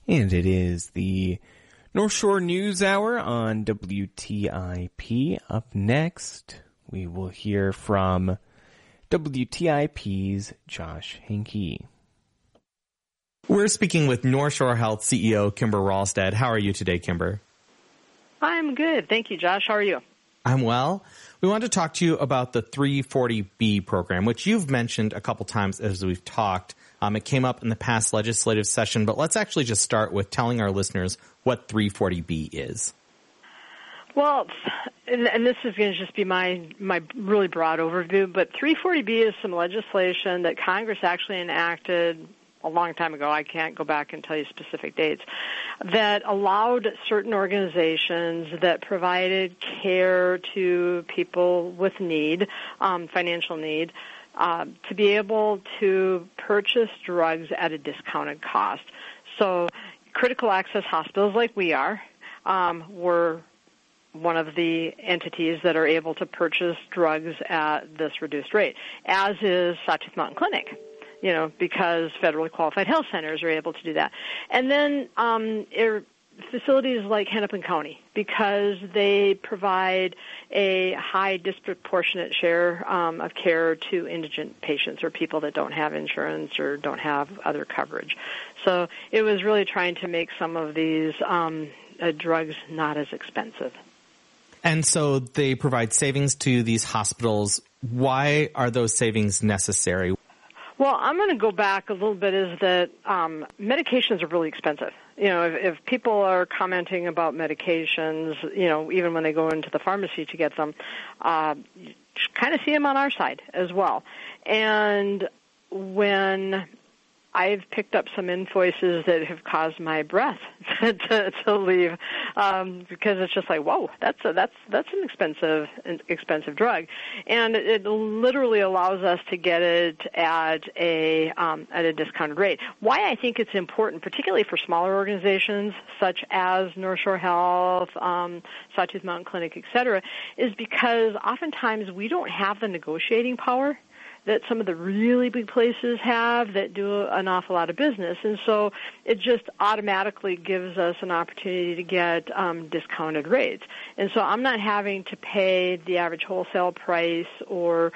And it is the North Shore News Hour on WTIP. Up next, we will hear from WTIP's Josh Henke. We're speaking with North Shore Health CEO Kimber Ralstad. How are you today, Kimber? I'm good. Thank you, Josh. How are you? I'm well. We want to talk to you about the 340B program, which you've mentioned a couple times as we've talked. It came up in the past legislative session, but let's actually just start with telling our listeners what 340B is. Well, and this is going to just be my really broad overview, but 340B is some legislation that Congress actually enacted a long time ago. I can't go back and tell you specific dates, that allowed certain organizations that provided care to people with need, financial need, to be able to purchase drugs at a discounted cost. So critical access hospitals like we are were one of the entities that are able to purchase drugs at this reduced rate, as is Sawtooth Mountain Clinic, because federally qualified health centers are able to do that. And then facilities like Hennepin County, because they provide a high disproportionate share of care to indigent patients or people that don't have insurance or don't have other coverage. So it was really trying to make some of these drugs not as expensive. And so they provide savings to these hospitals. Why are those savings necessary? Well, I'm going to go back a little bit, is that medications are really expensive. If people are commenting about medications, even when they go into the pharmacy to get them, you kind of see them on our side as well. And when I've picked up some invoices that have caused my breath to leave, because it's just like, whoa, that's an expensive drug, and it literally allows us to get it at a discounted rate. Why I think it's important, particularly for smaller organizations such as North Shore Health, Sawtooth Mountain Clinic, et cetera, is because oftentimes we don't have the negotiating power that some of the really big places have that do an awful lot of business. And so it just automatically gives us an opportunity to get discounted rates. And so I'm not having to pay the average wholesale price or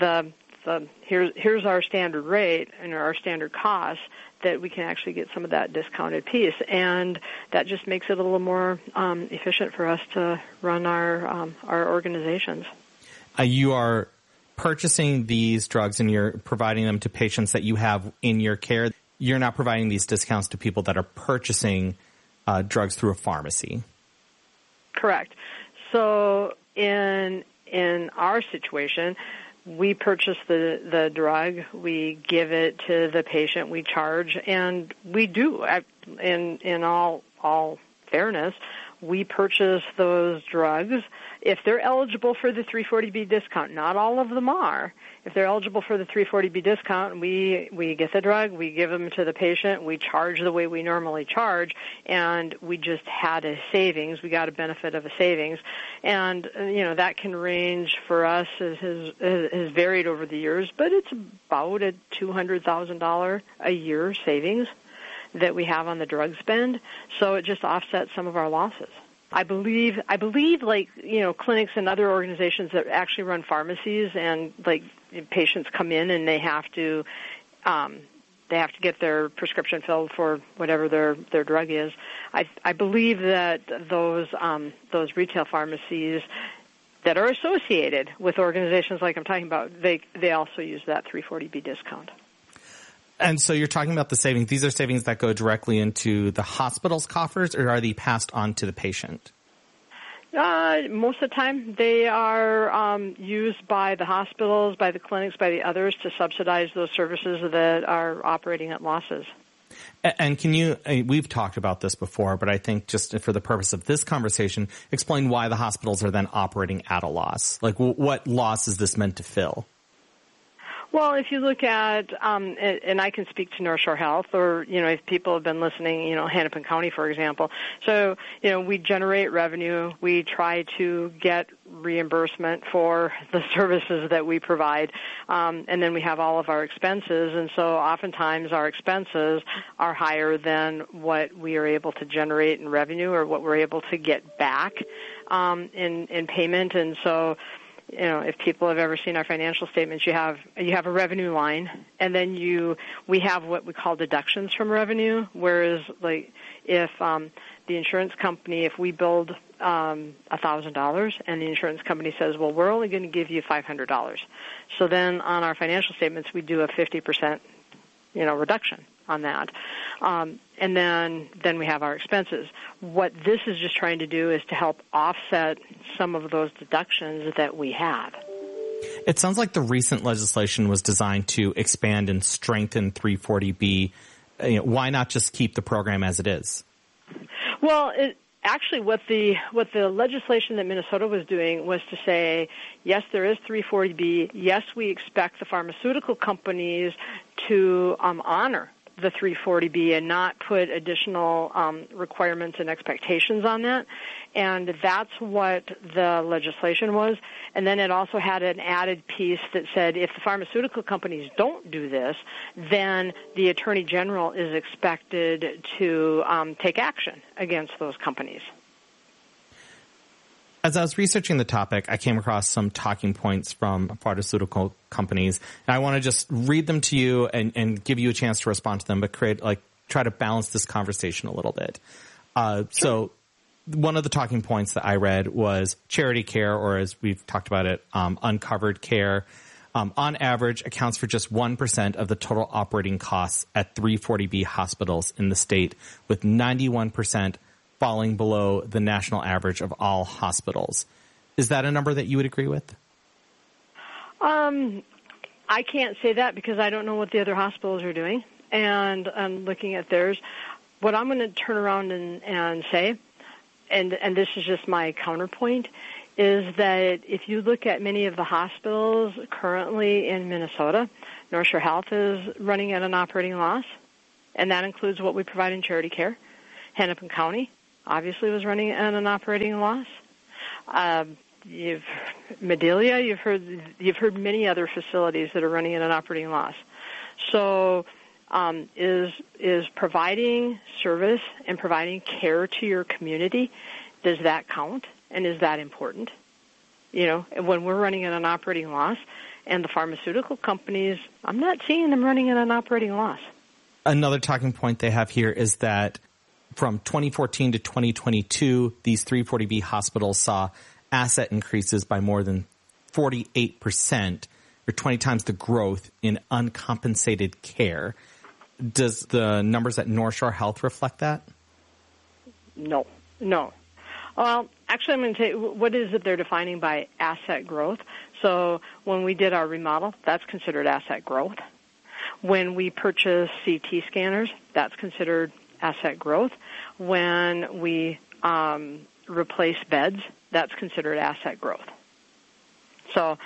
here's our standard rate and our standard cost, that we can actually get some of that discounted piece. And that just makes it a little more efficient for us to run our organizations. You are purchasing these drugs and you're providing them to patients that you have in your care. You're not providing these discounts to people that are purchasing drugs through a pharmacy. Correct. So in our situation, we purchase the drug, we give it to the patient, we charge, and we do. In all fairness, we purchase those drugs. If they're eligible for the 340B discount, not all of them are. If they're eligible for the 340B discount, we get the drug, we give them to the patient, we charge the way we normally charge, and we just had a savings. We got a benefit of a savings. And, that can range for us, has varied over the years, but it's about a $200,000 a year savings that we have on the drug spend. So it just offsets some of our losses. I believe clinics and other organizations that actually run pharmacies, and patients come in and they have to get their prescription filled for whatever their drug is. I believe that those retail pharmacies that are associated with organizations like I'm talking about, they also use that 340B discount. And so you're talking about the savings. These are savings that go directly into the hospital's coffers, or are they passed on to the patient? Most of the time, they are used by the hospitals, by the clinics, by the others to subsidize those services that are operating at losses. And we've talked about this before, but I think just for the purpose of this conversation, explain why the hospitals are then operating at a loss. Like, what loss is this meant to fill? Well, if you look at, and I can speak to North Shore Health, or, if people have been listening, Hennepin County, for example. So, we generate revenue. We try to get reimbursement for the services that we provide. And then we have all of our expenses. And so oftentimes our expenses are higher than what we are able to generate in revenue or what we're able to get back in payment. And so, if people have ever seen our financial statements, you have a revenue line, and then we have what we call deductions from revenue. Whereas, like, if the insurance company, if we billed $1,000, and the insurance company says, well, we're only going to give you $500, so then on our financial statements we do a 50% reduction on that. And then we have our expenses. What this is just trying to do is to help offset some of those deductions that we have. It sounds like the recent legislation was designed to expand and strengthen 340B. Why not just keep the program as it is? Well, actually, what the legislation that Minnesota was doing was to say, yes, there is 340B. Yes, we expect the pharmaceutical companies to honor the 340B and not put additional requirements and expectations on that. And that's what the legislation was. And then it also had an added piece that said if the pharmaceutical companies don't do this, then the Attorney General is expected to take action against those companies. As I was researching the topic, I came across some talking points from pharmaceutical companies, and I want to just read them to you and give you a chance to respond to them, but try to balance this conversation a little bit. Sure. So one of the talking points that I read was charity care, or as we've talked about it, uncovered care, on average accounts for just 1% of the total operating costs at 340B hospitals in the state, with 91% falling below the national average of all hospitals. Is that a number that you would agree with? I can't say that because I don't know what the other hospitals are doing, and I'm looking at theirs. What I'm going to turn around and say, and this is just my counterpoint, is that if you look at many of the hospitals currently in Minnesota, North Shore Health is running at an operating loss, and that includes what we provide in charity care. Hennepin County obviously was running at an operating loss. Medelia, you've heard many other facilities that are running at an operating loss. So is providing service and providing care to your community, does that count? And is that important? When we're running at an operating loss, and the pharmaceutical companies, I'm not seeing them running at an operating loss. Another talking point they have here is that from 2014 to 2022, these 340B hospitals saw asset increases by more than 48%, or 20 times the growth in uncompensated care. Does the numbers at North Shore Health reflect that? No. Well, actually, I'm going to tell you what is it they're defining by asset growth. So when we did our remodel, that's considered asset growth. When we purchase CT scanners, that's considered asset growth. When we replace beds, that's considered asset growth. So,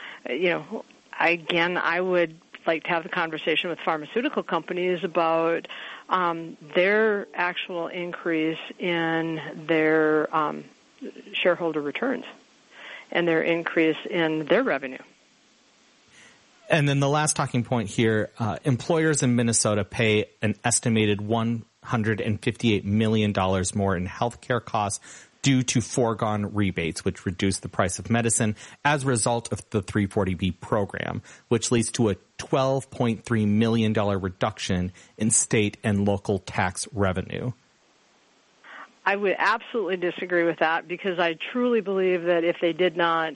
I would like to have the conversation with pharmaceutical companies about their actual increase in their shareholder returns and their increase in their revenue. And then the last talking point here, employers in Minnesota pay an estimated $158 million more in healthcare costs due to foregone rebates, which reduce the price of medicine as a result of the 340B program, which leads to a $12.3 million reduction in state and local tax revenue. I would absolutely disagree with that because I truly believe that if they did not,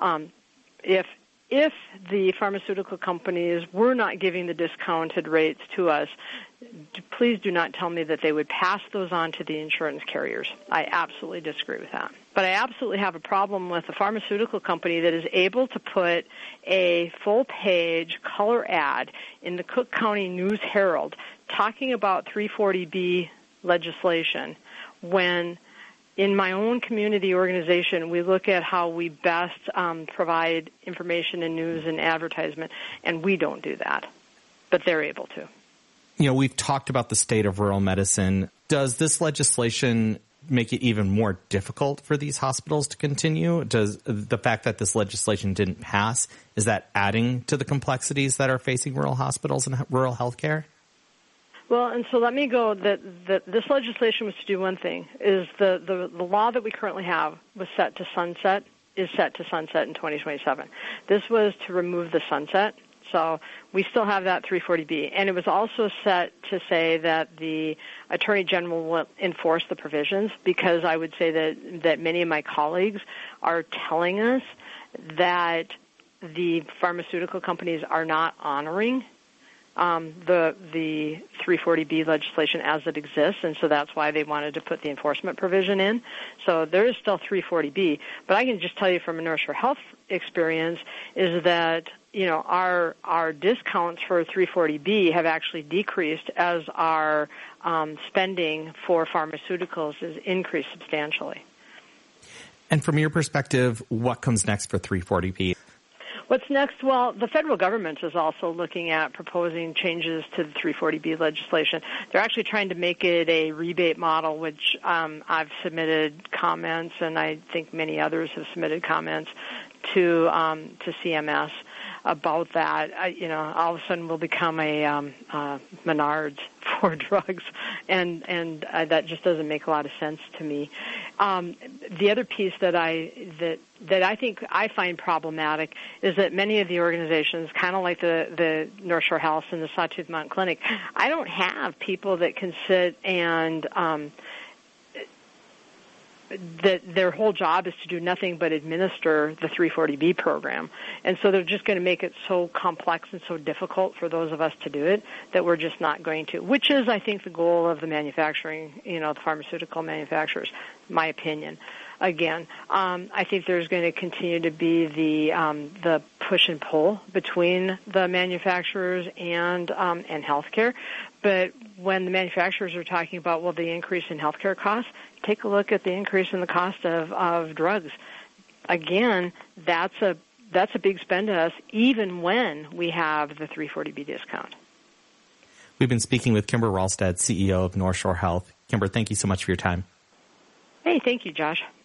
if the pharmaceutical companies were not giving the discounted rates to us, please do not tell me that they would pass those on to the insurance carriers. I absolutely disagree with that. But I absolutely have a problem with a pharmaceutical company that is able to put a full-page color ad in the Cook County News Herald talking about 340B legislation when in my own community organization, we look at how we best provide information and news and advertisement, and we don't do that, but they're able to. We've talked about the state of rural medicine. Does this legislation make it even more difficult for these hospitals to continue? Does the fact that this legislation didn't pass, is that adding to the complexities that are facing rural hospitals and rural healthcare? Well, and so let me go that this legislation was to do one thing, is the law that we currently have is set to sunset in 2027. This was to remove the sunset. So we still have that 340B. And it was also set to say that the Attorney General will enforce the provisions, because I would say that many of my colleagues are telling us that the pharmaceutical companies are not honoring the 340B legislation as it exists, and so that's why they wanted to put the enforcement provision in. So there is still 340B, but I can just tell you from a North Shore Health experience is that our discounts for 340B have actually decreased as our spending for pharmaceuticals has increased substantially. And from your perspective, what comes next for 340B? What's next? Well, the federal government is also looking at proposing changes to the 340B legislation. They're actually trying to make it a rebate model, which I've submitted comments, and I think many others have submitted comments to CMS about that. All of a sudden we'll become a Menards for drugs, and that just doesn't make a lot of sense to me. The other piece that I think I find problematic is that many of the organizations, kind of like the North Shore Health and the Sawtooth Mountain Clinic, I don't have people that can sit and that their whole job is to do nothing but administer the 340B program. And so they're just going to make it so complex and so difficult for those of us to do it that we're just not going to, which is, I think, the goal of the manufacturing, the pharmaceutical manufacturers, my opinion. Again, I think there's going to continue to be the push and pull between the manufacturers and healthcare. But when the manufacturers are talking about, the increase in healthcare costs, take a look at the increase in the cost of drugs. Again, that's a big spend to us, even when we have the 340B discount. We've been speaking with Kimber Ralstad, CEO of North Shore Health. Kimber, thank you so much for your time. Hey, thank you, Josh.